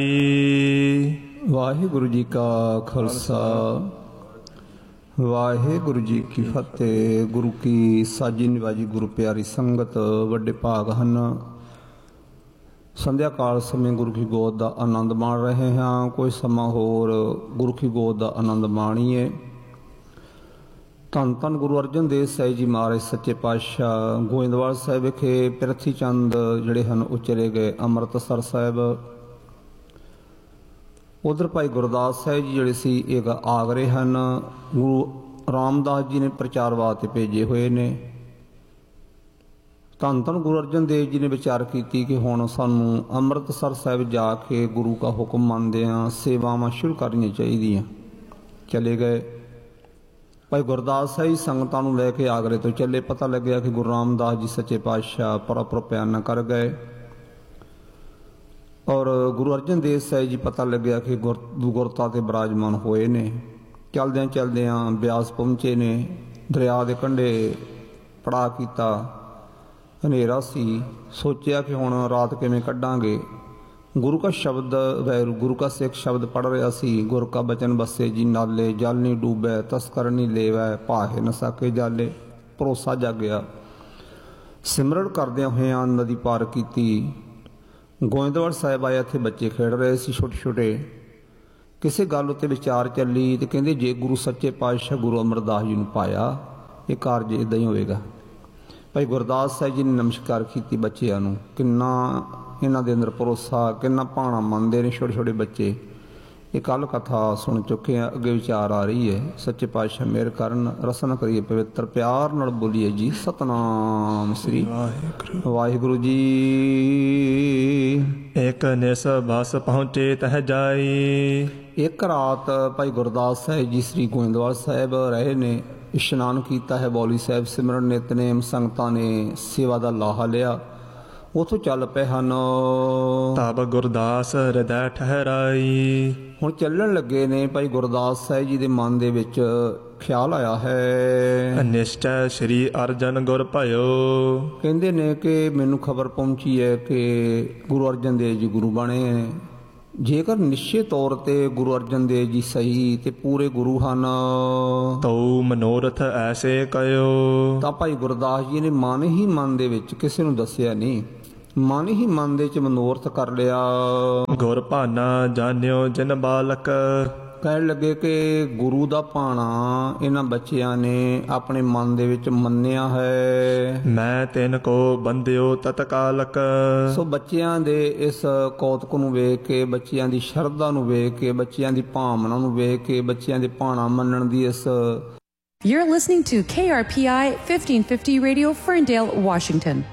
ਵਾਹਿਗੁਰੂ ਜੀ ਕਾ ਖਾਲਸਾ ਵਾਹਿਗੁਰੂ ਜੀ ਕੀ ਫਤਿਹ। ਗੁਰੂ ਕੀ ਸਾਜੀ ਨਿਵਾਜੀ ਗੁਰੂ ਪਿਆਰੀ ਸੰਗਤ, ਵੱਡੇ ਭਾਗ ਹਨ। ਸੰਧਿਆ ਕਾਲ ਸਮੇਂ ਗੁਰੂ ਕੀ ਗੋਦ ਦਾ ਆਨੰਦ ਮਾਣ ਰਹੇ ਹਾਂ। ਕੋਈ ਸਮਾਂ ਹੋਰ ਗੁਰੂ ਕੀ ਗੋਦ ਦਾ ਆਨੰਦ ਮਾਣੀਏ। ਧੰਨ ਧੰਨ ਗੁਰੂ ਅਰਜਨ ਦੇਵ ਸਾਹਿਬ ਜੀ ਮਹਾਰਾਜ ਸੱਚੇ ਪਾਤਸ਼ਾਹ ਗੋਇੰਦਵਾਲ ਸਾਹਿਬ ਵਿਖੇ ਪਿਰਥੀ ਚੰਦ ਜਿਹੜੇ ਹਨ ਉਹ ਚਲੇ ਗਏ ਅੰਮ੍ਰਿਤਸਰ ਸਾਹਿਬ। ਉਧਰ ਭਾਈ ਗੁਰਦਾਸ ਸਾਹਿਬ ਜੀ ਜਿਹੜੇ ਸੀ ਇਹ ਆ ਗਏ ਹਨ। ਗੁਰੂ ਰਾਮਦਾਸ ਜੀ ਨੇ ਪ੍ਰਚਾਰ ਵਾਸਤੇ ਭੇਜੇ ਹੋਏ ਨੇ। ਧੰਨ ਧੰਨ ਗੁਰੂ ਅਰਜਨ ਦੇਵ ਜੀ ਨੇ ਵਿਚਾਰ ਕੀਤੀ ਕਿ ਹੁਣ ਸਾਨੂੰ ਅੰਮ੍ਰਿਤਸਰ ਸਾਹਿਬ ਜਾ ਕੇ ਗੁਰੂ ਦਾ ਹੁਕਮ ਮੰਨਦੇ ਹਾਂ, ਸੇਵਾਵਾਂ ਸ਼ੁਰੂ ਕਰਨੀਆਂ ਚਾਹੀਦੀਆਂ। ਚਲੇ ਗਏ। ਭਾਈ ਗੁਰਦਾਸ ਸਾਹਿਬ ਸੰਗਤਾਂ ਨੂੰ ਲੈ ਕੇ ਆਗਰੇ ਤੋਂ ਚੱਲੇ। ਪਤਾ ਲੱਗਿਆ ਕਿ ਗੁਰੂ ਰਾਮਦਾਸ ਜੀ ਸੱਚੇ ਪਾਤਸ਼ਾਹ ਪਰਪਿਆਨ ਕਰ ਗਏ ਔਰ ਗੁਰੂ ਅਰਜਨ ਦੇਵ ਸਾਹਿਬ ਜੀ ਪਤਾ ਲੱਗਿਆ ਕਿ ਗੁਰਤਾ ਤੇ ਬਿਰਾਜਮਾਨ ਹੋਏ ਨੇ। ਚਲਦਿਆਂ ਚਲਦਿਆਂ ਬਿਆਸ ਪਹੁੰਚੇ ਨੇ। ਦਰਿਆ ਦੇ ਕੰਢੇ ਪੜਾਅ ਕੀਤਾ। ਹਨੇਰਾ ਸੀ। ਸੋਚਿਆ ਕਿ ਹੁਣ ਰਾਤ ਕਿਵੇਂ ਕੱਢਾਂਗੇ। ਗੁਰੂ ਕਾ ਸ਼ਬਦ ਵੈਰੂ ਗੁਰੂ ਕਾ ਸਿੱਖ ਸ਼ਬਦ ਪੜ੍ਹ ਰਿਹਾ ਸੀ। ਗੁਰ ਕਾ ਬਚਨ ਬਸੇ ਜੀ ਨਾਲੇ, ਜਲ ਨਹੀਂ ਡੂਬੈ ਤਸਕਰ ਨਹੀਂ ਲੇਵੈ, ਭਾਹੇ ਨ ਸਾਕੇ ਜਾਲੇ। ਭਰੋਸਾ ਜਾਗਿਆ। ਸਿਮਰਨ ਕਰਦਿਆਂ ਹੋਇਆਂ ਨਦੀ ਪਾਰ ਕੀਤੀ। ਗੋਇੰਦਵਾਲ ਸਾਹਿਬ ਆਏ। ਇੱਥੇ ਬੱਚੇ ਖੇਡ ਰਹੇ ਸੀ ਛੋਟੇ ਛੋਟੇ। ਕਿਸੇ ਗੱਲ ਉੱਤੇ ਵਿਚਾਰ ਚੱਲੀ ਤੇ ਕਹਿੰਦੇ ਜੇ ਗੁਰੂ ਸੱਚੇ ਪਾਤਸ਼ਾਹ ਗੁਰੂ ਅਮਰਦਾਸ ਜੀ ਨੂੰ ਪਾਇਆ ਇਹ ਕਾਰਜ ਇੱਦਾਂ ਹੀ ਹੋਵੇਗਾ। ਭਾਈ ਗੁਰਦਾਸ ਸਾਹਿਬ ਜੀ ਨੇ ਨਮਸਕਾਰ ਕੀਤੀ ਬੱਚਿਆਂ ਨੂੰ। ਕਿੰਨਾ ਇਹਨਾਂ ਦੇ ਅੰਦਰ ਭਰੋਸਾ, ਕਿੰਨਾ ਭਾਣਾ ਮੰਨਦੇ ਨੇ ਛੋਟੇ ਛੋਟੇ ਬੱਚੇ। ਇਹ ਕੱਲ ਕਥਾ ਸੁਣ ਚੁੱਕੇ ਆ। ਅੱਗੇ ਵਿਚਾਰ ਆ ਰਹੀ ਹੈ। ਸੱਚੇ ਪਾਤਸ਼ਾਹ ਮਿਹਰ ਕਰਨ। ਰਸਨ ਕਰੀਏ ਪਵਿੱਤਰ ਪਿਆਰ ਨਾਲ ਬੋਲੀਏ ਜੀ ਸਤਨਾਮ ਸ੍ਰੀ ਵਾਹਿਗੁਰੂ ਜੀ। ਇੱਕ ਨਿਸ ਬਸ ਪਹੁੰਚੇ ਤਹ ਜਾਈ। ਇੱਕ ਰਾਤ ਭਾਈ ਗੁਰਦਾਸ ਸਾਹਿਬ ਜੀ ਸ੍ਰੀ ਗੋਇੰਦਵਾਲ ਸਾਹਿਬ ਰਹੇ ਨੇ। ਇਸ਼ਨਾਨ ਕੀਤਾ ਹੈ। ਬੌਲੀ ਸਾਹਿਬ ਸਿਮਰਨ ਨਿਤਨੇਮ ਸੰਗਤਾਂ ਨੇ ਸੇਵਾ ਦਾ ਲਾਹਾ ਲਿਆ। ਉੱਥੋਂ ਚੱਲ ਪਏ ਹਨ। ਤਬ ਗੁਰਦਾਸ ਹਿਰਦੈ ਠਹਿਰਾਈ। ਹੁਣ ਚੱਲਣ ਲੱਗੇ ਨੇ। ਭਾਈ ਗੁਰਦਾਸ ਸਾਹਿਬ ਜੀ ਦੇ ਮਨ ਦੇ ਵਿੱਚ ਖਿਆਲ ਆਇਆ ਹੈ ਨਿਸ਼ਚੈ ਸ੍ਰੀ ਅਰਜਨ ਗੁਰ ਭਇਓ। ਕਹਿੰਦੇ ਨੇ ਕਿ ਮੈਨੂੰ ਖਬਰ ਪਹੁੰਚੀ ਹੈ ਕਿ ਗੁਰੂ ਅਰਜਨ ਦੇਵ ਜੀ ਗੁਰੂ ਬਣੇ ਨੇ। ਜੇਕਰ ਨਿਸ਼ਚਿਤ ਤੌਰ ਤੇ ਗੁਰੂ ਅਰਜਨ ਦੇਵ ਜੀ ਸਹੀ ਤੇ ਪੂਰੇ ਗੁਰੂ ਹਨ ਤਉ ਮਨੋਰਥ ਐਸੇ ਕਯੋ। ਤਾਂ ਭਾਈ ਗੁਰਦਾਸ ਜੀ ਨੇ ਮਨ ਹੀ ਮਨ ਦੇ ਵਿੱਚ, ਕਿਸੇ ਨੂੰ ਦੱਸਿਆ ਨਹੀਂ, ਮਨ ਹੀ ਮਨ ਦੇ ਚ ਮਨੋਰਥ ਕਰ ਲਿਆ। ਗੁਰ ਭਾਨਾ ਜਾਣਿਓ ਜਿਨ ਬਾਲਕ। ਕਹਿਣ ਲੱਗੇ ਕਿ ਗੁਰੂ ਦਾ ਭਾਣਾ ਇਹਨਾਂ ਬੱਚਿਆਂ ਨੇ ਆਪਣੇ ਮਨ ਦੇ ਵਿੱਚ ਮੰਨਿਆ ਹੈ। ਮੈਂ ਤਿਨ ਕੋ ਬੰਦਿਓ ਤਤਕਾਲਕ। ਸੋ ਬੱਚਿਆਂ ਦੇ ਇਸ ਕੌਤਕ ਨੂੰ ਵੇਖ ਕੇ, ਬੱਚਿਆਂ ਦੀ ਸ਼ਰਧਾ ਨੂੰ ਵੇਖ ਕੇ, ਬੱਚਿਆਂ ਦੀ ਭਾਵਨਾ ਨੂੰ ਵੇਖ ਕੇ, ਬੱਚਿਆਂ ਦੇ ਭਾਣਾ ਮੰਨਣ ਦੀ ਇਸ You're listening to KRPI 1550 Radio, Ferndale, Washington.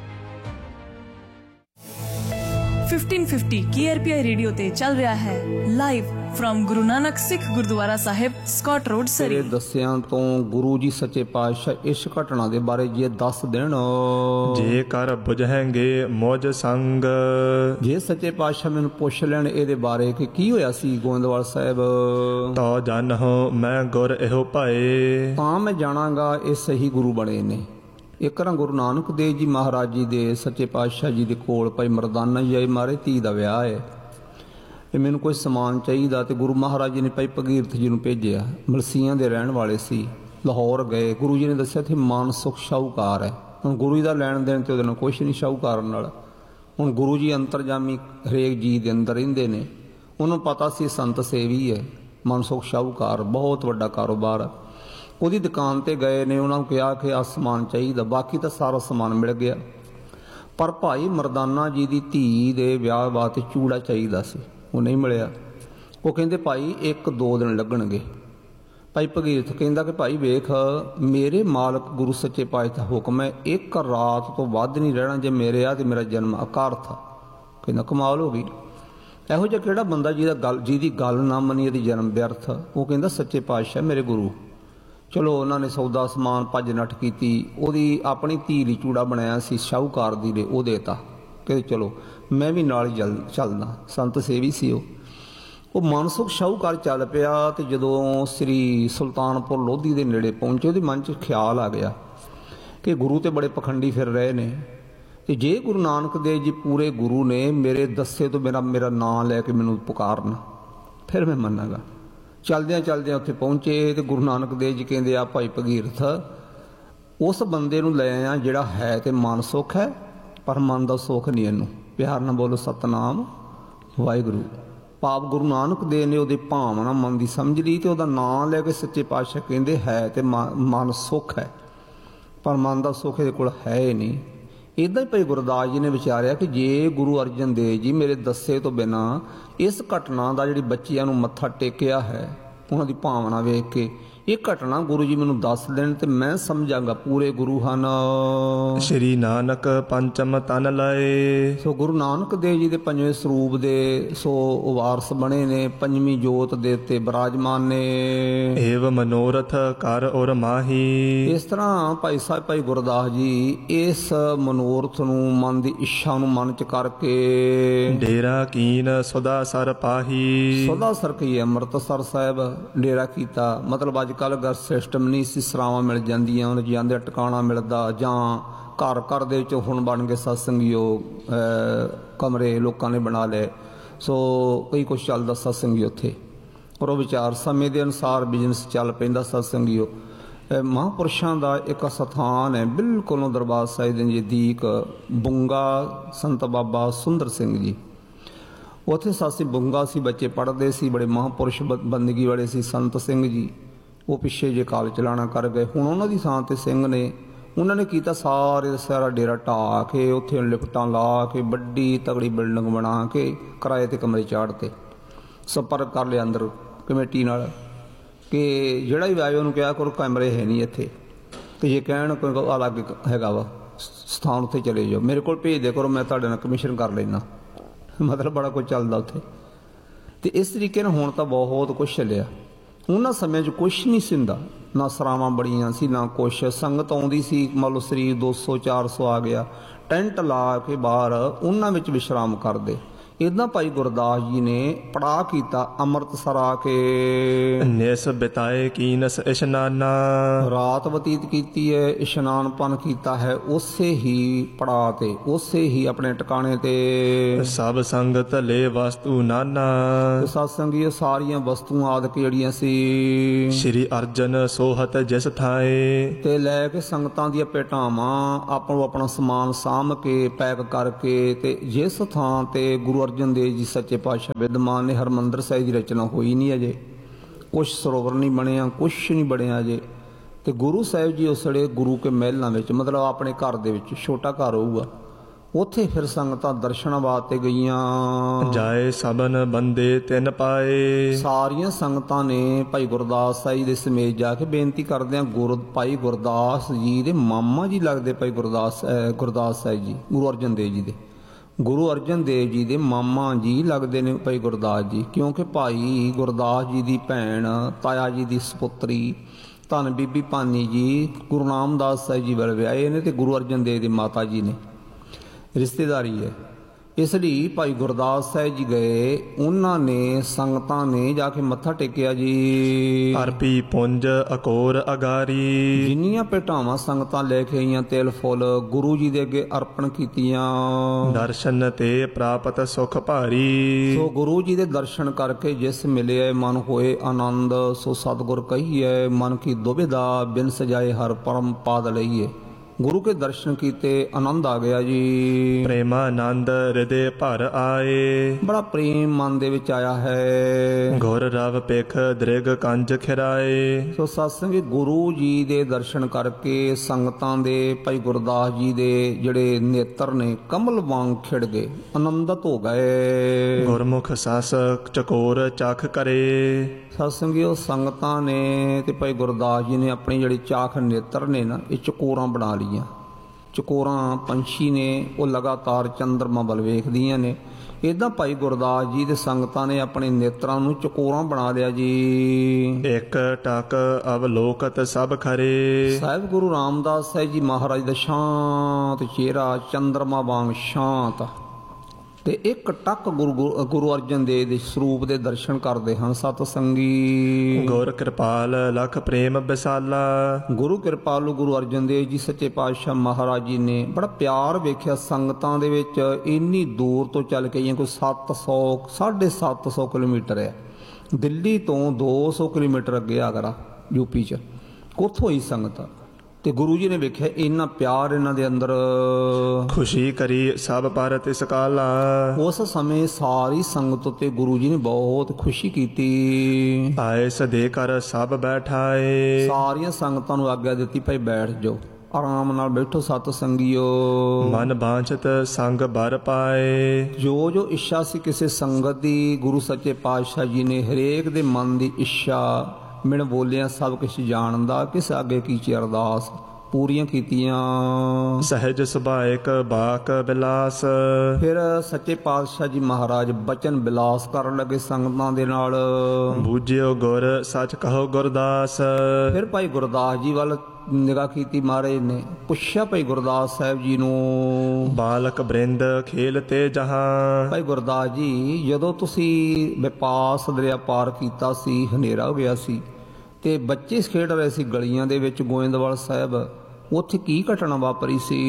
1550 KRPI radio ਤੇ ਚੱਲ ਰਿਹਾ ਹੈ ਲਾਈਵ ਫਰਮ ਗੁਰੂ ਨਾਨਕ ਸਿੱਖ ਗੁਰਦੁਆਰਾ ਸਾਹਿਬ, ਸਕਾਟ ਰੋਡ, ਸਰੀ। ਦੱਸਿਆਂ ਤੋਂ ਗੁਰੂ ਜੀ ਸੱਚੇ ਪਾਤਸ਼ਾਹ ਇਸ ਘਟਨਾ ਦੇ ਬਾਰੇ ਜੇ ਦੱਸ ਦੇਣ। ਜੇ ਕਰ ਬੁਝਹਿੰਗੇ ਮੋਜ ਸੰਗ। ਜੇ ਸੱਚੇ ਪਾਤਸ਼ਾਹ ਮੈਨੂੰ ਪੁੱਛ ਲੈਣ ਇਹਦੇ ਬਾਰੇ ਕਿ ਕੀ ਹੋਇਆ ਸੀ ਗੋਇੰਦਵਾਲ ਸਾਹਿਬ, ਤਾਂ ਜਾਣਹੁ ਮੈਂ ਗੁਰ ਇਹੋ ਭਾਏ। ਤਾਂ ਮੈਂ ਜਾਣਾਂਗਾ ਇਹ ਸਹੀ ਗੁਰੂ ਬਣੇ ਨੇ। ਇੱਕ ਰਾਂ ਗੁਰੂ ਨਾਨਕ ਦੇਵ ਜੀ ਮਹਾਰਾਜ ਜੀ ਦੇ ਸੱਚੇ ਪਾਤਸ਼ਾਹ ਜੀ ਦੇ ਕੋਲ ਭਾਈ ਮਰਦਾਨਾ ਜੀ ਆਏ। ਮਾਰੇ ਧੀ ਦਾ ਵਿਆਹ ਹੈ ਤੇ ਮੈਨੂੰ ਕੋਈ ਸਮਾਨ ਚਾਹੀਦਾ ਤੇ ਗੁਰੂ ਮਹਾਰਾਜ ਜੀ ਨੇ ਭਾਈ ਭਗੀਰਥ ਜੀ ਨੂੰ ਭੇਜਿਆ। ਮਲਸੀਆਂ ਦੇ ਰਹਿਣ ਵਾਲੇ ਸੀ। ਲਾਹੌਰ ਗਏ। ਗੁਰੂ ਜੀ ਨੇ ਦੱਸਿਆ ਇੱਥੇ ਮਾਨਸੁਖ ਸ਼ਾਹੂਕਾਰ ਹੈ। ਹੁਣ ਗੁਰੂ ਜੀ ਦਾ ਲੈਣ ਦੇਣ ਤੇ ਉਹਦੇ ਨਾਲ ਕੁਛ ਨਹੀਂ ਸ਼ਾਹੂਕਾਰ ਨਾਲ। ਹੁਣ ਗੁਰੂ ਜੀ ਅੰਤਰਜਾਮੀ ਹਰੇਕ ਜੀ ਦੇ ਅੰਦਰ ਰਹਿੰਦੇ ਨੇ। ਉਹਨੂੰ ਪਤਾ ਸੀ ਸੰਤ ਸੇਵੀ ਹੈ। ਮਾਨਸੁਖ ਸ਼ਾਹੂਕਾਰ ਬਹੁਤ ਵੱਡਾ ਕਾਰੋਬਾਰ। ਉਹਦੀ ਦੁਕਾਨ ਤੇ ਗਏ ਨੇ। ਉਹਨਾਂ ਨੂੰ ਕਿਹਾ ਕਿ ਆਹ ਸਮਾਨ ਚਾਹੀਦਾ। ਬਾਕੀ ਤਾਂ ਸਾਰਾ ਸਮਾਨ ਮਿਲ ਗਿਆ ਪਰ ਭਾਈ ਮਰਦਾਨਾ ਜੀ ਦੀ ਧੀ ਦੇ ਵਿਆਹ ਵਾਸਤੇ ਚੂੜਾ ਚਾਹੀਦਾ ਸੀ। ਉਹ ਨਹੀਂ ਮਿਲਿਆ। ਉਹ ਕਹਿੰਦੇ ਭਾਈ 1-2 ਦਿਨ ਲੱਗਣਗੇ। ਭਾਈ ਭਗੀਰਥ ਕਹਿੰਦਾ ਕਿ ਭਾਈ ਵੇਖ, ਮੇਰੇ ਮਾਲਕ ਗੁਰੂ ਸੱਚੇ ਪਾਤਸ਼ਾਹ ਦਾ ਹੁਕਮ ਹੈ, 1 ਰਾਤ ਤੋਂ ਵੱਧ ਨਹੀਂ ਰਹਿਣਾ। ਜੇ ਮੇਰੇ ਆ ਤੇ ਮੇਰਾ ਜਨਮ ਅਕਾਰਥ। ਕਹਿੰਦਾ ਕਮਾਲ ਹੋ ਗਈ। ਇਹੋ ਜਿਹਾ ਕਿਹੜਾ ਬੰਦਾ ਜਿਹਦੀ ਗੱਲ ਨਾ ਮੰਨੀ ਇਹਦੀ ਜਨਮ ਵਿਅਰਥ। ਉਹ ਕਹਿੰਦਾ ਸੱਚੇ ਪਾਤਸ਼ਾਹ ਮੇਰੇ ਗੁਰੂ। ਚਲੋ ਉਹਨਾਂ ਨੇ ਸੌਦਾ ਸਮਾਨ ਭੱਜ ਨੱਠ ਕੀਤੀ। ਉਹਦੀ ਆਪਣੀ ਧੀ ਲਈ ਚੂੜਾ ਬਣਾਇਆ ਸੀ ਸ਼ਾਹੂਕਾਰ ਦੀ ਨੇ, ਉਹ ਦੇਤਾ। ਕਹਿੰਦੇ ਚਲੋ ਮੈਂ ਵੀ ਨਾਲ ਹੀ ਚੱਲਦਾ। ਸੰਤ ਸੇਵੀ ਸੀ ਉਹ ਮਾਨਸੁਖ ਸ਼ਾਹੂਕਾਰ ਚੱਲ ਪਿਆ। ਤੇ ਜਦੋਂ ਸ੍ਰੀ ਸੁਲਤਾਨਪੁਰ ਲੋਧੀ ਦੇ ਨੇੜੇ ਪਹੁੰਚੇ ਉਹਦੇ ਮਨ 'ਚ ਖਿਆਲ ਆ ਗਿਆ ਕਿ ਗੁਰੂ ਤੇ ਬੜੇ ਪਖੰਡੀ ਫਿਰ ਰਹੇ ਨੇ। ਤੇ ਜੇ ਗੁਰੂ ਨਾਨਕ ਦੇਵ ਜੀ ਪੂਰੇ ਗੁਰੂ ਨੇ, ਮੇਰੇ ਦੱਸੇ ਤੋਂ ਮੇਰਾ ਨਾਂ ਲੈ ਕੇ ਮੈਨੂੰ ਪੁਕਾਰਨ, ਫਿਰ ਮੈਂ ਮੰਨਾਂਗਾ। ਚਲਦਿਆਂ ਚਲਦਿਆਂ ਉੱਥੇ ਪਹੁੰਚੇ ਤੇ ਗੁਰੂ ਨਾਨਕ ਦੇਵ ਜੀ ਕਹਿੰਦੇ ਆ ਭਾਈ ਭਗੀਰਥ, ਉਸ ਬੰਦੇ ਨੂੰ ਲੈ ਆ ਜਿਹੜਾ ਹੈ ਤੇ ਮਨ ਸੁੱਖ ਹੈ ਪਰ ਮਨ ਦਾ ਸੁੱਖ ਨਹੀਂ ਇਹਨੂੰ। ਪਿਆਰ ਨਾਲ ਬੋਲੋ ਸਤਨਾਮ ਵਾਹਿਗੁਰੂ। ਪਾਪ ਗੁਰੂ ਨਾਨਕ ਦੇਵ ਨੇ ਉਹਦੇ ਭਾਵਨਾ ਮਨ ਦੀ ਸਮਝ ਲਈ ਤੇ ਉਹਦਾ ਨਾਂ ਲੈ ਕੇ ਸੱਚੇ ਪਾਤਸ਼ਾਹ ਕਹਿੰਦੇ ਹੈ ਤੇ ਮਨ ਸੁੱਖ ਹੈ ਪਰ ਮਨ ਦਾ ਸੁੱਖ ਇਹਦੇ ਕੋਲ ਹੈ ਹੀ ਨਹੀਂ। ਇੱਦਾਂ ਹੀ ਭਾਈ ਗੁਰਦਾਸ ਜੀ ਨੇ ਵਿਚਾਰਿਆ ਕਿ ਜੇ ਗੁਰੂ ਅਰਜਨ ਦੇਵ ਜੀ ਮੇਰੇ ਦੱਸੇ ਤੋਂ ਬਿਨਾਂ ਇਸ ਘਟਨਾ ਦਾ ਜਿਹੜੀ ਬੱਚਿਆਂ ਨੂੰ ਮੱਥਾ ਟੇਕਿਆ ਹੈ, ਉਹਨਾਂ ਦੀ ਭਾਵਨਾ ਵੇਖ ਕੇ ਇਹ ਘਟਨਾ ਗੁਰੂ ਜੀ ਮੈਨੂੰ ਦੱਸ ਦੇਣ ਤੇ ਮੈਂ ਸਮਝਾਂਗਾ ਪੂਰੇ ਗੁਰੂ ਹਨ। ਸ਼੍ਰੀ ਨਾਨਕ ਪੰਚਮ ਤਨ ਲਾਏ। ਸੋ ਗੁਰੂ ਨਾਨਕ ਦੇਵ ਜੀ ਦੇ ਪੰਜਵੇਂ ਸਰੂਪ ਦੇ ਸੋ ਵਾਰਸ ਬਣੇ ਨੇ, ਪੰਜਵੀਂ ਜੋਤ ਦੇ ਉੱਤੇ ਬਿਰਾਜਮਾਨ ਨੇ। ਏਵ ਮਨੋਰਥ ਕਰ ਔਰ ਮਾਹੀ। ਇਸ ਤਰ੍ਹਾਂ ਭਾਈ ਸਾਹਿਬ ਭਾਈ ਗੁਰਦਾਸ ਜੀ ਇਸ ਮਨੋਰਥ ਨੂੰ, ਮਨ ਦੀ ਇੱਛਾ ਨੂੰ ਮਨ ਚ ਕਰਕੇ ਡੇਰਾ ਕੀਨ ਸਦਾ ਸਰ ਪਾਹੀ। ਸਦਾ ਸਰ ਕੀ ਅੰਮ੍ਰਿਤਸਰ ਸਾਹਿਬ ਡੇਰਾ ਕੀਤਾ। ਮਤਲਬ ਅੱਜ ਕੱਲ੍ਹ ਅਗਰ ਸਿਸਟਮ ਨਹੀਂ ਸੀ, ਸਰਾਵਾਂ ਮਿਲ ਜਾਂਦੀਆਂ, ਉਹਨਾਂ ਜਾਂਦੇ ਟਿਕਾਣਾ ਮਿਲਦਾ, ਜਾਂ ਘਰ ਘਰ ਦੇ ਵਿੱਚ ਹੁਣ ਬਣ ਗਏ ਸਤਸੰਗੀਓ ਕਮਰੇ ਲੋਕਾਂ ਨੇ ਬਣਾ ਲਏ। ਸੋ ਕਈ ਕੁਛ ਚੱਲਦਾ ਸਤਸੰਗੀ ਉੱਥੇ, ਪਰ ਉਹ ਵਿਚਾਰ ਸਮੇਂ ਦੇ ਅਨੁਸਾਰ ਬਿਜ਼ਨਸ ਚੱਲ ਪੈਂਦਾ ਸਤਸੰਗੀਓ। ਮਹਾਂਪੁਰਸ਼ਾਂ ਦਾ ਇੱਕ ਸਥਾਨ ਹੈ ਬਿਲਕੁਲ ਦਰਬਾਰ ਸਾਹਿਬ ਦੇ ਨਜ਼ਦੀਕ, ਬੁੰਗਾ ਸੰਤ ਬਾਬਾ ਸੁੰਦਰ ਸਿੰਘ ਜੀ, ਉੱਥੇ ਸਾਸੀ ਬੁੰਗਾ ਸੀ, ਬੱਚੇ ਪੜ੍ਹਦੇ ਸੀ, ਬੜੇ ਮਹਾਂਪੁਰਸ਼ ਬੰਦਗੀ ਵਾਲੇ ਸੀ ਸੰਤ ਸਿੰਘ ਜੀ। ਉਹ ਪਿੱਛੇ ਜੇ ਕਾਲ ਚਲਾਣਾ ਕਰ ਗਏ। ਹੁਣ ਉਹਨਾਂ ਦੀ ਥਾਂ ਤੇ ਸਿੰਘ ਨੇ, ਉਹਨਾਂ ਨੇ ਕੀਤਾ ਸਾਰੇ ਸਾਰਾ ਡੇਰਾ ਢਾਹ ਕੇ ਉੱਥੇ ਲਿਫਟਾਂ ਲਾ ਕੇ ਵੱਡੀ ਤਗੜੀ ਬਿਲਡਿੰਗ ਬਣਾ ਕੇ ਕਿਰਾਏ ਤੇ ਕਮਰੇ ਚਾੜ੍ਹਤੇ। ਸੰਪਰਕ ਕਰ ਲਿਆ ਅੰਦਰ ਕਮੇਟੀ ਨਾਲ ਕਿ ਜਿਹੜਾ ਵੀ ਆਏ ਉਹਨੂੰ ਕਿਹਾ ਕਰੋ ਕਮਰੇ ਹੈ ਨਹੀਂ ਇੱਥੇ, ਤੇ ਜੇ ਕਹਿਣ ਕੋਈ ਅਲੱਗ ਹੈਗਾ ਵਾ ਸਥਾਨ ਉੱਥੇ ਚਲੇ ਜਾਓ, ਮੇਰੇ ਕੋਲ ਭੇਜ ਦਿਆ ਕਰੋ, ਮੈਂ ਤੁਹਾਡੇ ਨਾਲ ਕਮਿਸ਼ਨ ਕਰ ਲੈਣਾ। ਮਤਲਬ ਬੜਾ ਕੁਝ ਚੱਲਦਾ ਉੱਥੇ। ਤੇ ਇਸ ਤਰੀਕੇ ਨਾਲ ਹੁਣ ਤਾਂ ਬਹੁਤ ਕੁਛ ਚੱਲਿਆ। ਉਹਨਾਂ ਸਮਿਆਂ 'ਚ ਕੁਛ ਨਹੀਂ ਸੀ ਹੁੰਦਾ, ਨਾ ਸਰਾਵਾਂ ਬੜੀਆਂ ਸੀ ਨਾ ਕੁਛ। ਸੰਗਤ ਆਉਂਦੀ ਸੀ, ਮੰਨ ਲਓ ਸਰੀਰ 200-400 ਆ ਗਿਆ, ਟੈਂਟ ਲਾ ਕੇ ਬਾਹਰ ਉਹਨਾਂ ਵਿੱਚ ਵਿਸ਼ਰਾਮ ਕਰਦੇ। ਇੱਦਾਂ ਭਾਈ ਗੁਰਦਾਸ ਜੀ ਨੇ ਪੜਾਅ ਕੀਤਾ ਅੰਮ੍ਰਿਤਸਰ ਆ ਕੇ। ਨਿਸ ਬਿਤਾਏ ਕੀਨਸ ਇਸ਼ਨਾਨਾ। ਰਾਤ ਬਤੀਤ ਕੀਤੀ ਹੈ, ਇਸ਼ਨਾਨ ਪਾਨ ਕੀਤਾ ਹੈ ਉਸੇ ਹੀ ਪੜਾਅ ਤੇ, ਉਸੇ ਹੀ ਆਪਣੇ ਟਿਕਾਣੇ ਤੇ। ਸਭ ਸੰਗਤ ਲੈ ਵਸਤੂ ਨਾਨਾ। ਸਤਸੰਗੀ ਸਾਰੀਆਂ ਵਸਤੂਆਂ ਆਦਿਕ ਜਿਹੜੀਆਂ ਸੀ ਸ਼੍ਰੀ ਅਰਜਨ ਸੋਹਤ ਜਿਸ ਥਾਏ। ਤੇ ਲੈ ਕੇ ਸੰਗਤਾਂ ਦੀਆਂ ਭੇਟਾਵਾਂ ਆਪਣਾ ਸਮਾਨ ਸਾਂਭ ਕੇ ਪੈਕ ਕਰਕੇ, ਤੇ ਜਿਸ ਥਾਂ ਤੇ ਗੁਰੂ ਅਰਜਨ ਦੇਵ ਜੀ ਸੱਚੇ ਪਾਤਸ਼ਾਹ ਵਿਦਮਾਨ ਨੇ, ਹਰਿਮੰਦਰ ਸਾਹਿਬ ਦੀ ਰਚਨਾ ਹੋਈ ਨਹੀਂ ਅਜੇ, ਕੁਛ ਸਰੋਵਰ ਨਹੀਂ ਬਣਿਆ, ਕੁਛ ਨਹੀਂ ਬਣਿਆ ਅਜੇ। ਤੇ ਗੁਰੂ ਸਾਹਿਬ ਜੀ ਉਸੜੇ ਗੁਰੂ ਕੇ ਮਹਿਲਾਂ ਵਿੱਚ, ਮਤਲਬ ਆਪਣੇ ਘਰ ਦੇ ਵਿੱਚ ਛੋਟਾ ਘਰ ਹੋਊਗਾ, ਉੱਥੇ ਫਿਰ ਸੰਗਤਾਂ ਦਰਸ਼ਨਾਂ ਵਾਸਤੇ ਗਈਆਂ। ਜਾਏ ਸਭਨ ਬੰਦੇ ਤਿੰਨ ਪਾਏ। ਸਾਰੀਆਂ ਸੰਗਤਾਂ ਨੇ ਭਾਈ ਗੁਰਦਾਸ ਸਾਹਿਬ ਦੇ ਸਮੇਤ ਜਾ ਕੇ ਬੇਨਤੀ ਕਰਦੇ ਆ। ਭਾਈ ਗੁਰਦਾਸ ਜੀ ਦੇ ਮਾਮਾ ਜੀ ਲੱਗਦੇ ਭਾਈ ਗੁਰਦਾਸ ਸਾਹਿਬ ਜੀ, ਗੁਰੂ ਅਰਜਨ ਦੇਵ ਜੀ ਦੇ। ਗੁਰੂ ਅਰਜਨ ਦੇਵ ਜੀ ਦੇ ਮਾਮਾ ਜੀ ਲੱਗਦੇ ਨੇ ਭਾਈ ਗੁਰਦਾਸ ਜੀ, ਕਿਉਂਕਿ ਭਾਈ ਗੁਰਦਾਸ ਜੀ ਦੀ ਭੈਣ ਤਾਇਆ ਜੀ ਦੀ ਸਪੁੱਤਰੀ ਧੰਨ ਬੀਬੀ ਭਾਨੀ ਜੀ ਗੁਰੂ ਨਾਮਦਾਸ ਸਾਹਿਬ ਜੀ ਵੱਲ ਵਿਆਹੇ ਨੇ, ਤੇ ਗੁਰੂ ਅਰਜਨ ਦੇਵ ਦੇ ਮਾਤਾ ਜੀ ਨੇ, ਰਿਸ਼ਤੇਦਾਰੀ ਹੈ। ਇਸ ਲਈ ਭਾਈ ਗੁਰਦਾਸ ਸਾਹਿਬ ਜੀ ਗਏ, ਉਹਨਾਂ ਨੇ ਸੰਗਤਾਂ ਨੇ ਜਾ ਕੇ ਮੱਥਾ ਟੇਕਿਆ ਜੀ। ਅਰਪੀ ਪੁੰਜ ਅਕੋਰ ਅਗਾਰੀ। ਜਿੰਨੀਆਂ ਭੇਟਾਵਾਂ ਸੰਗਤਾਂ ਲੈ ਕੇ ਆਈਆਂ, ਤਿਲ ਫੁੱਲ ਗੁਰੂ ਜੀ ਦੇ ਅੱਗੇ ਅਰਪਣ ਕੀਤੀਆਂ। ਦਰਸ਼ਨ ਤੇ ਪ੍ਰਾਪਤ ਸੁਖ ਭਾਰੀ। ਸੋ ਗੁਰੂ ਜੀ ਦੇ ਦਰਸ਼ਨ ਕਰਕੇ ਜਿਸ ਮਿਲਿਆ ਮਨ ਹੋਏ ਆਨੰਦ। ਸੋ ਸਤਿਗੁਰ ਕਹੀਏ ਮਨ ਕੀ ਦੁਬਿਧਾ ਬਿਨ ਸਜਾਏ ਹਰ ਪਰਮ ਪਾਦ ਲਈਏ। ਗੁਰੂ ਕੇ ਦਰਸ਼ਨ ਕੀਤੇ, ਆਨੰਦ ਆ ਗਿਆ ਜੀ। ਪ੍ਰੇਮਾਨੰਦ ਹਿਰਦੇ ਭਰ ਆਏ। ਬੜਾ ਪ੍ਰੇਮ ਮਨ ਦੇ ਵਿੱਚ ਆਇਆ ਹੈ। ਗੁਰ ਰਵ ਪਿਖ ਦ੍ਰਿਗ ਕੰਜ ਖਿਰਾਏ। ਸੋ ਸਤਸੰਗੀ ਗੁਰੂ ਜੀ ਦੇ ਦਰਸ਼ਨ ਕਰਕੇ ਸੰਗਤਾਂ ਦੇ ਭਾਈ ਗੁਰਦਾਸ ਜੀ ਦੇ ਜਿਹੜੇ ਨੇਤਰ ਨੇ ਕਮਲ ਵਾਂਗ ਖਿੜ ਗਏ, ਆਨੰਦਿਤ ਹੋ ਗਏ। ਗੁਰਮੁਖ ਸਸ ਚਕੋਰ ਚਖ ਕਰੇ। ਸਤਸੰਗੀ ਉਹ ਸੰਗਤਾਂ ਨੇ ਤੇ ਭਾਈ ਗੁਰਦਾਸ ਜੀ ਨੇ ਆਪਣੀ ਜਿਹੜੀ ਚਾਖ ਨੇਤਰ ਨੇ ਨਾ, ਇਹ ਚਕੋਰਾਂ ਬਣਾ ਲਈਆਂ। ਚਕੋਰਾਂ ਪੰਛੀ ਨੇ, ਉਹ ਲਗਾਤਾਰ ਚੰਦਰਮਾ ਵੱਲ ਵੇਖਦੀਆਂ ਨੇ। ਇੱਦਾਂ ਭਾਈ ਗੁਰਦਾਸ ਜੀ ਦੇ ਸੰਗਤਾਂ ਨੇ ਆਪਣੇ ਨੇਤਰਾਂ ਨੂੰ ਚਕੋਰਾਂ ਬਣਾ ਲਿਆ ਜੀ। ਇੱਕ ਟਕ ਅਵਲੋਕਤ ਸਭ ਖਰੇ। ਸਾਹਿਬ ਗੁਰੂ ਰਾਮਦਾਸ ਸਾਹਿਬ ਜੀ ਮਹਾਰਾਜ ਦਾ ਸ਼ਾਂਤ ਚਿਹਰਾ, ਚੰਦਰਮਾ ਵਾਂਗ ਸ਼ਾਂਤ। ਤੇ ਇੱਕ ਟੱਕ ਗੁਰੂ ਅਰਜਨ ਦੇਵ ਦੇ ਸਰੂਪ ਦੇ ਦਰਸ਼ਨ ਕਰਦੇ ਹਨ ਸਤ ਸੰਗੀ। ਗੁਰ ਕਿਰਪਾਲ ਲਖ ਪ੍ਰੇਮ ਵਿਸਾਲਾ। ਗੁਰੂ ਕਿਰਪਾਲੂ ਗੁਰੂ ਅਰਜਨ ਦੇਵ ਜੀ ਸੱਚੇ ਪਾਤਸ਼ਾਹ ਮਹਾਰਾਜ ਜੀ ਨੇ ਬੜਾ ਪਿਆਰ ਵੇਖਿਆ ਸੰਗਤਾਂ ਦੇ ਵਿੱਚ। ਇੰਨੀ ਦੂਰ ਤੋਂ ਚੱਲ ਕੇ ਕੋਈ 700 ਕਿਲੋਮੀਟਰ ਹੈ, ਦਿੱਲੀ ਤੋਂ 200 ਕਿਲੋਮੀਟਰ ਅੱਗੇ ਆਗਰਾ ਯੂਪੀ 'ਚ, ਉੱਥੋਂ ਹੀ ਸੰਗਤ। ਤੇ ਗੁਰੂ ਜੀ ਨੇ ਵੇਖਿਆ ਇੰਨਾ ਪਿਆਰ ਇਹਨਾਂ ਦੇ ਅੰਦਰ। ਖੁਸ਼ੀ ਕਰੀ ਸਭ ਪਰ ਤਿਸ ਕਾਲਾ। ਉਸ ਸਮੇਂ ਸਾਰੀ ਸੰਗਤ ਉੱਤੇ ਗੁਰੂ ਜੀ ਨੇ ਬਹੁਤ ਖੁਸ਼ੀ ਕੀਤੀ। ਆਏ ਸਦੇ ਕਰ ਸਭ ਬੈਠਾਏ। ਸਾਰੀਆਂ ਸੰਗਤਾਂ ਨੂੰ ਆਗਿਆ ਦਿੱਤੀ ਭਾਈ ਬੈਠ ਜਾਓ, ਆਰਾਮ ਨਾਲ ਬੈਠੋ ਸਤ ਸੰਗੀਓ। ਮਨ ਬਾਂਛਤ ਸੰਗ ਬਰ ਪਾਏ। ਜੋ ਜੋ ਇੱਛਾ ਸੀ ਕਿਸੇ ਸੰਗਤ ਦੀ, ਗੁਰੂ ਸੱਚੇ ਪਾਤਸ਼ਾਹ ਜੀ ਨੇ ਹਰੇਕ ਦੇ ਮਨ ਦੀ ਇੱਛਾ ਮਿਣ ਬੋਲਿਆ ਸਭ ਕੁਛ ਜਾਣਦਾ, ਕਿਸ ਅੱਗੇ ਕੀਚੀ ਅਰਦਾਸ ਪੂਰੀਆਂ ਕੀਤੀਆਂ। ਸਹਿਜ ਸੁਭਾਇਕ ਬਾਕ ਬਿਲਾਸ। ਫਿਰ ਸੱਚੇ ਪਾਤਸ਼ਾਹ ਜੀ ਮਹਾਰਾਜ ਬਚਨ ਬਿਲਾਸ ਕਰਨ ਲੱਗੇ ਸੰਗਤਾਂ ਦੇ ਨਾਲ। ਬੂਝਿਓ ਗੁਰ ਸੱਚ ਕਹੋ ਗੁਰਦਾਸ। ਫਿਰ ਭਾਈ ਗੁਰਦਾਸ ਜੀ ਵੱਲ ਨਿਗਾਹ ਕੀਤੀ ਮਹਾਰਾਜ ਨੇ, ਪੁੱਛਿਆ ਭਾਈ ਗੁਰਦਾਸ ਸਾਹਿਬ ਜੀ ਨੂੰ, ਬਾਲਕ ਬ੍ਰਿੰਦ ਖੇਲ ਤੇ ਜਹਾਂ। ਭਾਈ ਗੁਰਦਾਸ ਜੀ ਜਦੋਂ ਤੁਸੀਂ ਵਿਪਾਸ ਦਰਿਆ ਪਾਰ ਕੀਤਾ ਸੀ, ਹਨੇਰਾ ਹੋ ਗਿਆ ਸੀ ਤੇ ਬੱਚੇ ਖੇਡ ਰਹੇ ਸੀ ਗਲੀਆਂ ਦੇ ਵਿੱਚ ਗੋਇੰਦਵਾਲ ਸਾਹਿਬ, ਉੱਥੇ ਕੀ ਘਟਨਾ ਵਾਪਰੀ ਸੀ?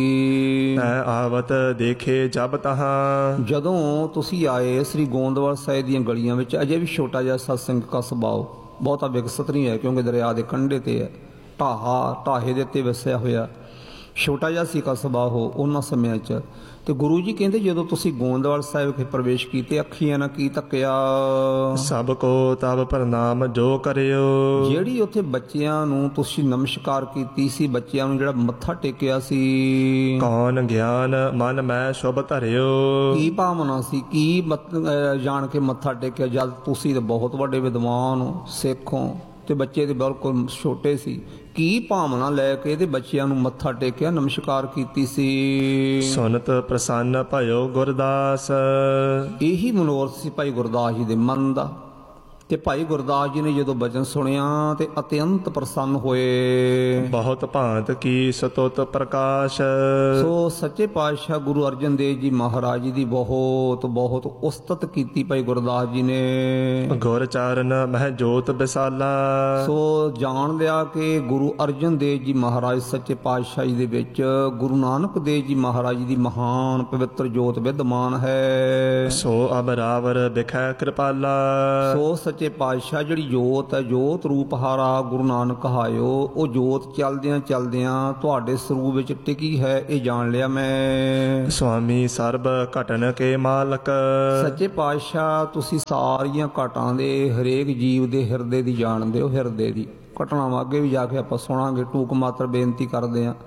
ਐ ਆਵਤ ਦੇਖੇ ਜਬ ਤਹਾਂ। ਜਦੋਂ ਤੁਸੀਂ ਆਏ ਸ੍ਰੀ ਗੋਇੰਦਵਾਲ ਸਾਹਿਬ ਦੀਆਂ ਗਲੀਆਂ ਵਿੱਚ, ਅਜੇ ਵੀ ਛੋਟਾ ਜਿਹਾ ਸਤਸੰਗ ਕਸਬਾ, ਬਹੁਤਾ ਵਿਕਸਿਤ ਨਹੀਂ ਹੈ ਕਿਉਂਕਿ ਦਰਿਆ ਦੇ ਕੰਢੇ ਤੇ ਹੈ, ਢਾਹੇ ਦੇ ਉੱਤੇ ਵਸਿਆ ਹੋਇਆ ਛੋਟਾ ਜਿਹਾ ਸੀ ਕਸਬਾ ਉਹ ਉਹਨਾਂ ਸਮਿਆਂ 'ਚ। ਤੇ ਗੁਰੂ ਜੀ ਕਹਿੰਦੇ ਜਦੋਂ ਤੁਸੀਂ ਗੋਇੰਦਵਾਲ ਸਾਹਿਬ ਵਿਖੇ ਪ੍ਰਵੇਸ਼ ਕੀਤੇ, ਅੱਖੀਆਂ ਨਾਲ ਕੀ ਤੱਕਿਆ? ਸਭ ਕੋ ਤਬ ਪ੍ਰਣਾਮ ਜੋ ਕਰਿਓ। ਜਿਹੜੀ ਉੱਥੇ ਬੱਚਿਆਂ ਨੂੰ ਤੁਸੀਂ ਨਮਸਕਾਰ ਕੀਤੀ ਸੀ, ਬੱਚਿਆਂ ਨੂੰ ਜਿਹੜਾ ਮੱਥਾ ਟੇਕਿਆ ਸੀ, ਕੌਣ ਗਿਆਨ ਮਨ ਮੈਂ ਸ਼ੁਭ ਧਰਿਓ। ਕੀ ਭਾਵਨਾ ਸੀ, ਕੀ ਜਾਣ ਕੇ ਮੱਥਾ ਟੇਕਿਆ? ਜਦ ਤੁਸੀਂ ਤਾਂ ਬਹੁਤ ਵੱਡੇ ਵਿਦਵਾਨ ਹੋ, ਸਿੱਖ ਹੋ, ਤੇ ਬੱਚੇ ਤੇ ਬਿਲਕੁਲ ਛੋਟੇ ਸੀ, ਕੀ ਭਾਵਨਾ ਲੈ ਕੇ ਇਹਦੇ ਬੱਚਿਆਂ ਨੂੰ ਮੱਥਾ ਟੇਕਿਆ, ਨਮਸਕਾਰ ਕੀਤੀ ਸੀ? ਸੁਨਤ ਪ੍ਰਸੰਨ ਭਇਓ ਗੁਰਦਾਸ। ਇਹੀ ਮਨੋਰਥ ਸੀ ਭਾਈ ਗੁਰਦਾਸ ਜੀ ਦੇ ਮਨ ਦਾ। ਤੇ ਭਾਈ ਗੁਰਦਾਸ ਜੀ ਨੇ ਜਦੋਂ ਬਚਨ ਸੁਣਿਆ ਤੇ ਅਤਿਅੰਤ ਪ੍ਰਸੰਨ ਹੋਏ। ਬਹੁਤ ਭਾਂਤ ਕੀ ਸਤੁਤ ਪ੍ਰਕਾਸ਼। ਸੋ ਸੱਚੇ ਪਾਤਸ਼ਾਹ ਗੁਰੂ ਅਰਜਨ ਦੇਵ ਜੀ ਮਹਾਰਾਜ ਜੀ ਦੀ ਬਹੁਤ ਬਹੁਤ ਉਸਤਤ ਕੀਤੀ ਭਾਈ ਗੁਰਦਾਸ ਜੀ ਨੇ। ਗੁਰ ਚਾਰਨ ਮਹਿ ਜੋਤ ਵਿਸਾਲਾ। ਸੋ ਜਾਣ ਲਿਆ ਕਿ ਗੁਰੂ ਅਰਜਨ ਦੇਵ ਜੀ ਮਹਾਰਾਜ ਸੱਚੇ ਪਾਤਸ਼ਾਹ ਜੀ ਦੇ ਵਿੱਚ ਗੁਰੂ ਨਾਨਕ ਦੇਵ ਜੀ ਮਹਾਰਾਜ ਜੀ ਦੀ ਮਹਾਨ ਪਵਿੱਤਰ ਜੋਤ ਵਿਦਮਾਨ ਹੈ। ਸੋ ਅਬ ਰਾਵਰ ਬਿਖੈ ਕਿਰਪਾਲਾ। ਸੋ ਸੱਚੇ ਪਾਤਸ਼ਾਹ ਜਿਹੜੀ ਜੋਤ ਹੈ, ਜੋਤ ਰੂਪ ਹਾਰਾ ਗੁਰੂ ਨਾਨਕ ਕਹਾਇਓ, ਉਹ ਜੋਤ ਚਲਦਿਆਂ ਚਲਦਿਆਂ ਤੁਹਾਡੇ ਸਰੂਪ ਵਿੱਚ ਟਿਕੀ ਹੈ, ਇਹ ਜਾਣ ਲਿਆ ਮੈਂ। ਸੁਆਮੀ ਸਰਬ ਘਟਨ ਕੇ ਮਾਲਕ। ਸੱਚੇ ਪਾਤਸ਼ਾਹ ਤੁਸੀਂ ਸਾਰੀਆਂ ਘਟਾਂ ਦੇ ਹਰੇਕ ਜੀਵ ਦੇ ਹਿਰਦੇ ਦੀ ਜਾਣਦੇ ਹੋ। ਹਿਰਦੇ ਦੀ ਘਟਨਾਵਾਂ ਅੱਗੇ ਵੀ ਜਾ ਕੇ ਆਪਾਂ ਸੁਣਾਂਗੇ, ਟੂਕ ਮਾਤਰ ਬੇਨਤੀ ਕਰਦੇ ਹਾਂ।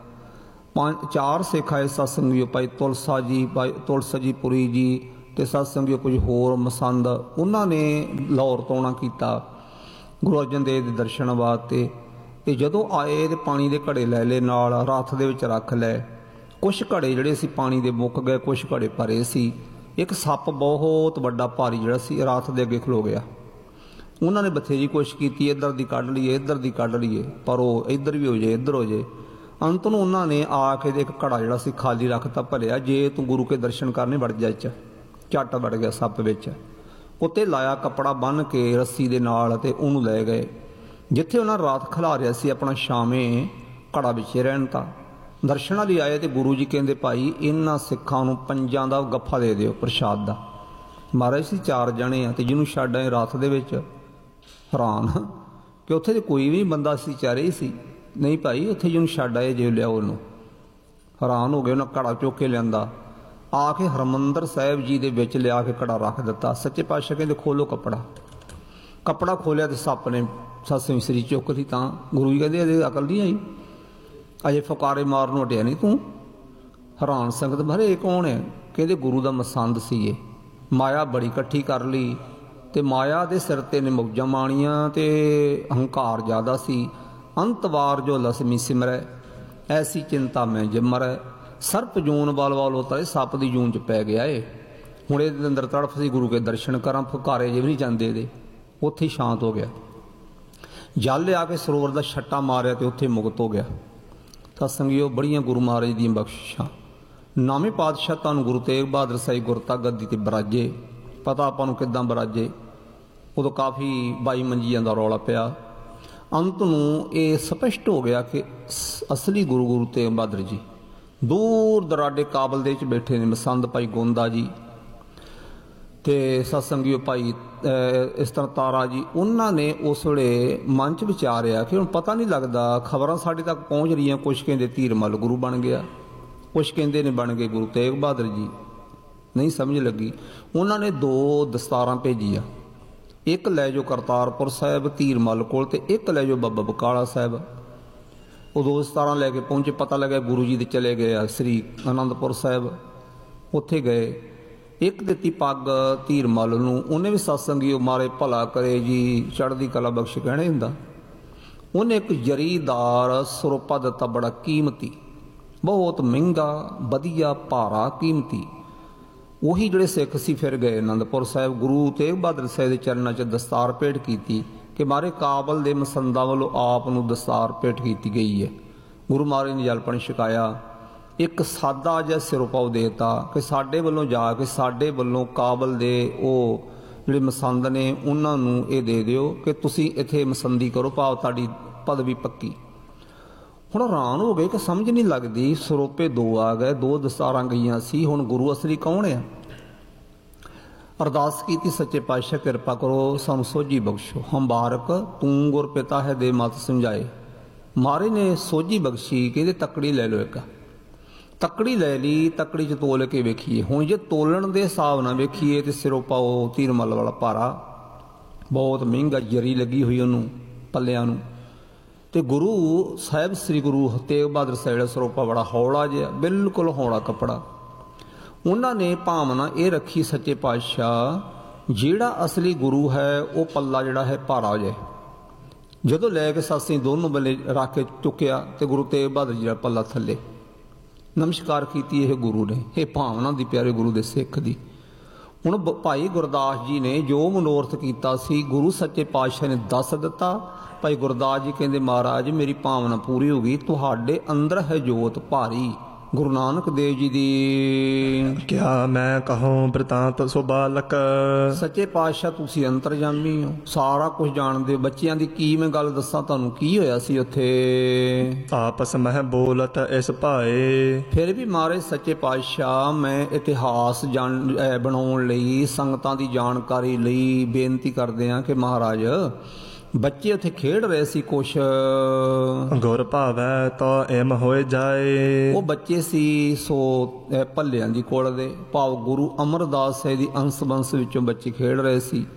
4 ਸਿੱਖ ਆਏ ਸਤਸੰਗੀਓ, ਭਾਈ ਤੁਲਸਾ ਜੀ, ਭਾਈ ਤੁਲਸਾ ਜੀ ਪੁਰੀ ਜੀ ਤੇ ਸਤਸੰਗੀਓ ਕੁਝ ਹੋਰ ਮਸੰਦ, ਉਹਨਾਂ ਨੇ ਲਾਹੌਰ ਤੋਂ ਆਉਣਾ ਕੀਤਾ ਗੁਰੂ ਅਰਜਨ ਦੇਵ ਦੇ ਦਰਸ਼ਨ ਵਾਸਤੇ। ਤੇ ਜਦੋਂ ਆਏ ਤੇ ਪਾਣੀ ਦੇ ਘੜੇ ਲੈ ਲਏ ਨਾਲ, ਰੱਥ ਦੇ ਵਿੱਚ ਰੱਖ ਲਏ। ਕੁਛ ਘੜੇ ਜਿਹੜੇ ਸੀ ਪਾਣੀ ਦੇ ਮੁੱਕ ਗਏ, ਕੁਛ ਘੜੇ ਭਰੇ ਸੀ। ਇੱਕ ਸੱਪ ਬਹੁਤ ਵੱਡਾ ਭਾਰੀ ਜਿਹੜਾ ਸੀ ਰੱਥ ਦੇ ਅੱਗੇ ਖਲੋ ਗਿਆ। ਉਹਨਾਂ ਨੇ ਬਥੇਰੀ ਕੋਸ਼ਿਸ਼ ਕੀਤੀ, ਇੱਧਰ ਦੀ ਕੱਢ ਲਈਏ, ਇੱਧਰ ਦੀ ਕੱਢ ਲਈਏ, ਪਰ ਉਹ ਇੱਧਰ ਵੀ ਹੋ ਜਾਏ, ਇੱਧਰ ਹੋ ਜਾਏ। ਅੰਤ ਨੂੰ ਉਹਨਾਂ ਨੇ ਆ ਕੇ ਇੱਕ ਘੜਾ ਜਿਹੜਾ ਸੀ ਖਾਲੀ ਰੱਖਤਾ, ਭਰਿਆ, ਜੇ ਤੂੰ ਗੁਰੂ ਕੇ ਦਰਸ਼ਨ ਕਰਨੇ ਵੜ ਜਾ। ਝੱਟ ਵੜ ਗਿਆ ਸੱਪ ਵਿੱਚ। ਉੱਤੇ ਲਾਇਆ ਕੱਪੜਾ ਬੰਨ੍ਹ ਕੇ ਰੱਸੀ ਦੇ ਨਾਲ ਤੇ ਉਹਨੂੰ ਲੈ ਗਏ ਜਿੱਥੇ ਉਹਨਾਂ ਰਾਤ ਖਿਲਾ ਰਿਹਾ ਸੀ ਆਪਣਾ ਛਾਵੇਂ ਘੜਾ ਵਿੱਚ ਰਹਿਣ। ਤਾਂ ਦਰਸ਼ਨਾਂ ਲਈ ਆਏ ਤੇ ਗੁਰੂ ਜੀ ਕਹਿੰਦੇ ਭਾਈ ਇਹਨਾਂ ਸਿੱਖਾਂ ਨੂੰ 5 ਦਾ ਗੱਫਾ ਦੇ ਦਿਓ ਪ੍ਰਸ਼ਾਦ ਦਾ। ਮਹਾਰਾਜ ਸੀ 4 ਜਣੇ ਆ ਤੇ ਜਿਹਨੂੰ ਛੱਡ ਆਏ ਰਾਤ ਦੇ ਵਿੱਚ। ਹੈਰਾਨ ਕਿ ਉੱਥੇ ਤੇ ਕੋਈ ਵੀ ਬੰਦਾ ਸੀ, ਚਾਰੇ ਹੀ ਸੀ। ਨਹੀਂ ਭਾਈ ਉੱਥੇ ਜਿਹਨੂੰ ਛੱਡ ਆਏ ਜੇ ਲਿਆਓ ਉਹਨੂੰ। ਹੈਰਾਨ ਹੋ ਗਏ, ਉਹਨਾਂ ਘੜਾ ਚੁੱਕ ਕੇ ਲਿਆਂਦਾ, ਆ ਕੇ ਹਰਿਮੰਦਰ ਸਾਹਿਬ ਜੀ ਦੇ ਵਿੱਚ ਲਿਆ ਕੇ ਘੜਾ ਰੱਖ ਦਿੱਤਾ। ਸੱਚੇ ਪਾਤਸ਼ਾਹ ਕਹਿੰਦੇ ਖੋਲੋ ਕੱਪੜਾ। ਕੱਪੜਾ ਖੋਲਿਆ ਤੇ ਸੱਪ ਨੇ ਸਤਸੰਗ ਸ੍ਰੀ ਚੁੱਕ ਲਈ। ਤਾਂ ਗੁਰੂ ਜੀ ਕਹਿੰਦੇ ਇਹਦੇ ਅਕਲ ਨਹੀਂ ਆਈ, ਅਜੇ ਫੁਕਾਰੇ ਮਾਰਨ ਹਟਿਆ ਨਹੀਂ ਤੂੰ। ਹੈਰਾਨ ਸੰਗਤ ਬਾਰੇ ਇਹ ਕੌਣ ਹੈ? ਕਹਿੰਦੇ ਗੁਰੂ ਦਾ ਮਸੰਦ ਸੀ ਇਹ। ਮਾਇਆ ਬੜੀ ਇਕੱਠੀ ਕਰ ਲਈ ਤੇ ਮਾਇਆ ਦੇ ਸਿਰ ਤੇ ਨੇ ਮੌਜਾਂ ਮਾਣੀਆਂ ਤੇ ਹੰਕਾਰ ਜ਼ਿਆਦਾ ਸੀ। ਅੰਤਵਾਰ ਜੋ ਲਸਮੀ ਸਿਮਰੈ ਐਸੀ ਚਿੰਤਾ ਮੈਂ ਜਿਮਰੈ। ਸਰਪ ਜੂਨ ਵਾਲ ਉਤਰੇ, ਸੱਪ ਦੀ ਜੂਨ 'ਚ ਪੈ ਗਿਆ ਏ। ਹੁਣ ਇਹਦੇ ਅੰਦਰ ਤੜਫ ਸੀ ਗੁਰੂ ਕੇ ਦਰਸ਼ਨ ਕਰਾਂ, ਫੁਕਾਰੇ ਜੇ ਵੀ ਨਹੀਂ ਜਾਂਦੇ ਇਹਦੇ। ਉੱਥੇ ਹੀ ਸ਼ਾਂਤ ਹੋ ਗਿਆ। ਜਲ ਆ ਕੇ ਸਰੋਵਰ ਦਾ ਛੱਟਾ ਮਾਰਿਆ ਤੇ ਉੱਥੇ ਮੁਕਤ ਹੋ ਗਿਆ। ਸਤਸੰਗੀਓ ਬੜੀਆਂ ਗੁਰੂ ਮਹਾਰਾਜ ਦੀਆਂ ਬਖਸ਼ਿਸ਼ਾਂ। ਨੌਵੇਂ ਪਾਤਸ਼ਾਹ ਤੁਹਾਨੂੰ ਗੁਰੂ ਤੇਗ ਬਹਾਦਰ ਸਾਹਿਬ ਗੁਰਤਾ ਗੱਦੀ ਤੇ ਬਰਾਜੇ। ਪਤਾ ਆਪਾਂ ਨੂੰ ਕਿੱਦਾਂ ਬਰਾਜੇ, ਉਦੋਂ ਕਾਫੀ 22 ਮੰਜੀਆਂ ਦਾ ਰੌਲਾ ਪਿਆ। ਅੰਤ ਨੂੰ ਇਹ ਸਪਸ਼ਟ ਹੋ ਗਿਆ ਕਿ ਅਸਲੀ ਗੁਰੂ ਤੇਗ ਬਹਾਦਰ ਜੀ ਦੂਰ ਦਰਾਡੇ ਕਾਬਲ ਦੇ ਵਿੱਚ ਬੈਠੇ ਨੇ। ਮਸੰਦ ਭਾਈ ਗੋਂਦਾ ਜੀ ਤੇ ਸਤਸੰਗੀਓ ਭਾਈ ਇਸ ਤਰ੍ਹਾਂ ਤਾਰਾ ਜੀ, ਉਹਨਾਂ ਨੇ ਉਸ ਵੇਲੇ ਮਨ 'ਚ ਵਿਚਾਰਿਆ ਕਿ ਹੁਣ ਪਤਾ ਨਹੀਂ ਲੱਗਦਾ, ਖਬਰਾਂ ਸਾਡੇ ਤੱਕ ਪਹੁੰਚ ਰਹੀਆਂ, ਕੁਛ ਕਹਿੰਦੇ ਧੀਰਮਲ ਗੁਰੂ ਬਣ ਗਿਆ, ਕੁਛ ਕਹਿੰਦੇ ਨੇ ਬਣ ਗਏ ਗੁਰੂ ਤੇਗ ਬਹਾਦਰ ਜੀ, ਨਹੀਂ ਸਮਝ ਲੱਗੀ। ਉਹਨਾਂ ਨੇ 2 ਦਸਤਾਰਾਂ ਭੇਜੀਆਂ, ਇੱਕ ਲੈ ਜਾਓ ਕਰਤਾਰਪੁਰ ਸਾਹਿਬ ਧੀਰਮਲ ਕੋਲ ਤੇ ਇੱਕ ਲੈ ਜਾਓ ਬਾਬਾ ਬਕਾਲਾ ਸਾਹਿਬ। ਉਹ 2 ਦਸਤਾਰਾਂ ਲੈ ਕੇ ਪਹੁੰਚੇ, ਪਤਾ ਲੱਗਿਆ ਗੁਰੂ ਜੀ ਦੇ ਚਲੇ ਗਏ ਆ ਸ੍ਰੀ ਅਨੰਦਪੁਰ ਸਾਹਿਬ। ਉੱਥੇ ਗਏ, ਇੱਕ ਦਿੱਤੀ ਪੱਗ ਧੀਰਮਲ ਨੂੰ, ਉਹਨੇ ਵੀ ਸਤਸੰਗੀ ਮਾਰੇ ਭਲਾ ਕਰੇ ਜੀ ਚੜ੍ਹਦੀ ਕਲਾ ਬਖਸ਼ ਕਹਿਣੇ ਹੁੰਦਾ। ਉਹਨੇ ਇੱਕ ਜਰੀਦਾਰ ਸਰੋਪਾ ਦਿੱਤਾ, ਬੜਾ ਕੀਮਤੀ, ਬਹੁਤ ਮਹਿੰਗਾ, ਵਧੀਆ, ਭਾਰਾ, ਕੀਮਤੀ। ਉਹੀ ਜਿਹੜੇ ਸਿੱਖ ਸੀ ਫਿਰ ਗਏ ਅਨੰਦਪੁਰ ਸਾਹਿਬ, ਗੁਰੂ ਤੇਗ ਬਹਾਦਰ ਸਾਹਿਬ ਦੇ ਚਰਨਾਂ 'ਚ ਦਸਤਾਰ ਭੇਟ ਕੀਤੀ ਕਿ ਮਾਰੇ ਕਾਬਲ ਦੇ ਮਸੰਦਾਂ ਵੱਲੋਂ ਆਪ ਨੂੰ ਦਸਤਾਰ ਭੇਟ ਕੀਤੀ ਗਈ ਹੈ। ਗੁਰੂ ਮਹਾਰਾਜ ਨੇ ਜਲ ਪਾਣੀ ਛਕਾਇਆ, ਇੱਕ ਸਾਦਾ ਜਿਹਾ ਸਿਰੋਪਾਓ ਦੇਤਾ ਕਿ ਸਾਡੇ ਵੱਲੋਂ ਜਾ ਕੇ ਸਾਡੇ ਵੱਲੋਂ ਕਾਬਲ ਦੇ ਉਹ ਜਿਹੜੇ ਮਸੰਦ ਨੇ ਉਹਨਾਂ ਨੂੰ ਇਹ ਦੇ ਦਿਓ ਕਿ ਤੁਸੀਂ ਇੱਥੇ ਮਸੰਦੀ ਕਰੋ, ਭਾਵ ਤੁਹਾਡੀ ਪਦਵੀ ਪੱਕੀ। ਹੁਣ ਹੈਰਾਨ ਹੋ ਗਏ ਕਿ ਸਮਝ ਨਹੀਂ ਲੱਗਦੀ, ਸਰੋਪੇ 2 ਆ ਗਏ, 2 ਦਸਤਾਰਾਂ ਗਈਆਂ ਸੀ, ਹੁਣ ਗੁਰੂ ਅਸਲੀ ਕੌਣ ਆ? ਅਰਦਾਸ ਕੀਤੀ, ਸੱਚੇ ਪਾਤਸ਼ਾਹ ਕਿਰਪਾ ਕਰੋ, ਸਾਨੂੰ ਸੋਝੀ ਬਖਸ਼ੋ। ਹੰਬਾਰਕ ਤੂੰ ਗੁਰ ਪਿਤਾ ਹੈ ਦੇ ਮਤ ਸਮਝਾਏ। ਮਹਾਰਾਜ ਨੇ ਸੋਝੀ ਬਖਸ਼ੀ, ਕਹਿੰਦੇ ਤੱਕੜੀ ਲੈ ਲਓ। ਇੱਕ ਤੱਕੜੀ ਲੈ ਲਈ, ਤੱਕੜੀ 'ਚ ਤੋਲ ਕੇ ਵੇਖੀਏ। ਹੁਣ ਜੇ ਤੋਲਣ ਦੇ ਹਿਸਾਬ ਨਾਲ ਵੇਖੀਏ ਤੇ ਸਿਰੋਪਾਓ ਧੀਰਮਲ ਵਾਲਾ ਭਾਰਾ, ਬਹੁਤ ਮਹਿੰਗਾ, ਜਰੀ ਲੱਗੀ ਹੋਈ ਉਹਨੂੰ ਪੱਲਿਆਂ ਨੂੰ। ਤੇ ਗੁਰੂ ਸਾਹਿਬ ਸ੍ਰੀ ਗੁਰੂ ਤੇਗ ਬਹਾਦਰ ਸਾਹਿਬ ਦਾ ਸਰੋਪਾ ਬੜਾ ਹੌਲਾ ਜਿਹਾ, ਬਿਲਕੁਲ ਹੌਲਾ ਕੱਪੜਾ। ਉਹਨਾਂ ਨੇ ਭਾਵਨਾ ਇਹ ਰੱਖੀ ਸੱਚੇ ਪਾਤਸ਼ਾਹ ਜਿਹੜਾ ਅਸਲੀ ਗੁਰੂ ਹੈ ਉਹ ਪੱਲਾ ਜਿਹੜਾ ਹੈ ਭਾਰਾ ਹੋ ਜਾਏ। ਜਦੋਂ ਲੈ ਕੇ ਸਾਸੀਂ ਦੋਨੋਂ ਬੱਲੇ ਰੱਖ ਕੇ ਚੁੱਕਿਆ ਤੇ ਗੁਰੂ ਤੇਗ ਬਹਾਦਰ ਜੀ ਦਾ ਪੱਲਾ ਥੱਲੇ। ਨਮਸਕਾਰ ਕੀਤੀ ਇਹ ਗੁਰੂ ਨੇ, ਇਹ ਭਾਵਨਾ ਦੀ ਪਿਆਰੇ ਗੁਰੂ ਦੇ ਸਿੱਖ ਦੀ। ਹੁਣ ਭਾਈ ਗੁਰਦਾਸ ਜੀ ਨੇ ਜੋ ਮਨੋਰਥ ਕੀਤਾ ਸੀ ਗੁਰੂ ਸੱਚੇ ਪਾਤਸ਼ਾਹ ਨੇ ਦੱਸ ਦਿੱਤਾ। ਭਾਈ ਗੁਰਦਾਸ ਜੀ ਕਹਿੰਦੇ ਮਹਾਰਾਜ ਮੇਰੀ ਭਾਵਨਾ ਪੂਰੀ ਹੋ ਗਈ, ਤੁਹਾਡੇ ਅੰਦਰ ਹੈ ਜੋਤ ਭਾਰੀ। ਗੁਰੂ ਨਾਨਕ ਦੇਵ ਜੀ ਦੀ ਕਿਆ ਮੈਂ ਕਹੂੰ ਬ੍ਰਿਤਾਂਤ ਸੋ ਬਾਲਕ। ਸੱਚੇ ਪਾਤਸ਼ਾਹ ਤੁਸੀਂ ਅੰਤਰਜਾਮੀ ਹੋ, ਸਾਰਾ ਕੁਝ ਜਾਣਦੇ ਹੋ। ਬੱਚਿਆਂ ਦੀ ਕੀ ਮੈਂ ਗੱਲ ਦੱਸਾਂ ਤੁਹਾਨੂੰ, ਕੀ ਹੋਇਆ ਸੀ ਉੱਥੇ? ਆਪਸ ਮਹਿ ਬੋਲਤ ਇਸ ਭਾਏ। ਫਿਰ ਵੀ ਮਹਾਰਾਜ ਸੱਚੇ ਪਾਤਸ਼ਾਹ ਮੈਂ ਇਤਿਹਾਸ ਬਣਾਉਣ ਲਈ, ਸੰਗਤਾਂ ਦੀ ਜਾਣਕਾਰੀ ਲਈ ਬੇਨਤੀ ਕਰਦੇ ਹਾਂ ਕਿ ਮਹਾਰਾਜ ਬੱਚੇ ਉੱਥੇ ਖੇਡ ਰਹੇ ਸੀ ਕੁਛ, ਗੁਰ ਭਾਵੈ ਤੋ ਇਮ ਹੋਏ ਜਾਏ। ਉਹ ਬੱਚੇ ਸੀ ਸੋ ਭੱਲਿਆਂ ਦੀ ਕੋਲ ਦੇ, ਭਾਵ ਗੁਰੂ ਅਮਰਦਾਸ ਸਾਹਿਬ ਦੀ ਅੰਸ ਬੰਸ ਵਿੱਚੋਂ ਬੱਚੇ ਖੇਡ ਰਹੇ ਸੀ।